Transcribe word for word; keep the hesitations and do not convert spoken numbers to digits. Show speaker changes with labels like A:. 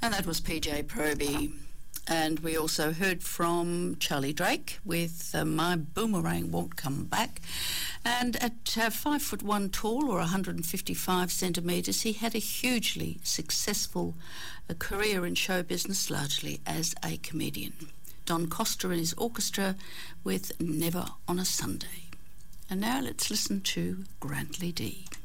A: And that was P J Proby. And we also heard from Charlie Drake with uh, My Boomerang Won't Come Back. And at uh, five foot one tall, or one hundred fifty-five centimetres, he had a hugely successful uh, career in show business, largely as a comedian. Don Costa and his orchestra with Never on a Sunday. And now let's listen to Grantley Dee.